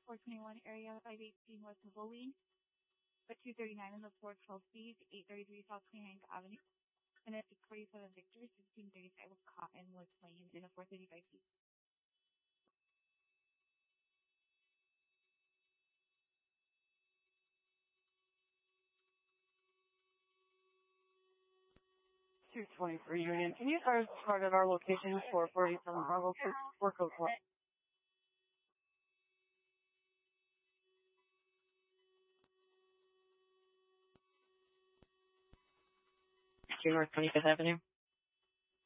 421 area, 518 West Bowling, but 239 in the 412 feet, 833 South 29th Avenue, and at 647 Victor, 1635 Cottonwood Plains in the 435 feet. .220 for Union. Can you start at our location 447 Harlow for code 4? North 25th Avenue.